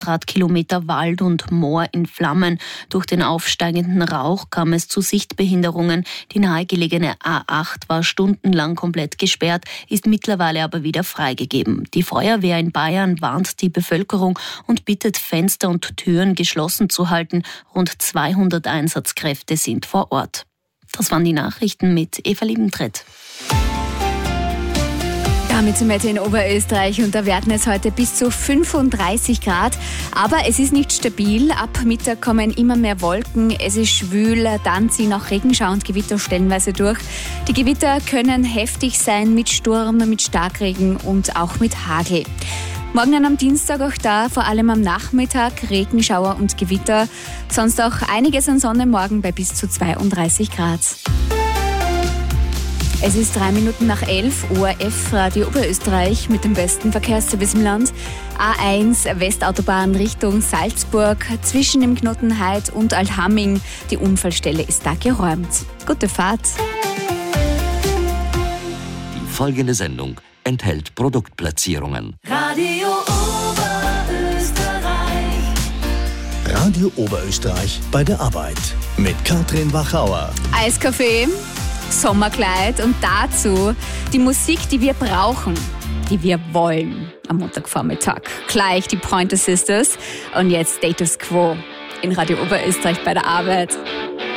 Quadratkilometer Wald und Moor in Flammen. Durch den aufsteigenden Rauch kam es zu Sichtbehinderungen. Die nahegelegene A8 war stundenlang komplett gesperrt, ist mittlerweile aber wieder freigegeben. Die Feuerwehr in Bayern warnt die Bevölkerung und bittet, Fenster und Türen geschlossen zu halten. Rund 200 Einsatzkräfte sind vor Ort. Das waren die Nachrichten mit Eva Liebentritt. Damit zum Wetter in Oberösterreich und da werden es heute bis zu 35 Grad. Aber es ist nicht stabil. Ab Mittag kommen immer mehr Wolken. Es ist schwül, dann ziehen auch Regenschauer und Gewitter stellenweise durch. Die Gewitter können heftig sein mit Sturm, mit Starkregen und auch mit Hagel. Morgen dann am Dienstag auch da, vor allem am Nachmittag, Regenschauer und Gewitter. Sonst auch einiges an Sonne morgen bei bis zu 32 Grad. Es ist 3 Minuten nach 11, ORF Radio Oberösterreich mit dem besten Verkehrsservice im Land. A1 Westautobahn Richtung Salzburg, zwischen dem Knoten Heid und Althamming. Die Unfallstelle ist da geräumt. Gute Fahrt. Die folgende Sendung enthält Produktplatzierungen. Radio Oberösterreich. Radio Oberösterreich bei der Arbeit mit Katrin Wachauer. Eiskaffee, Sommerkleid und dazu die Musik, die wir brauchen, die wir wollen am Montagvormittag. Gleich die Pointer Sisters und jetzt Status Quo in Radio Oberösterreich bei der Arbeit.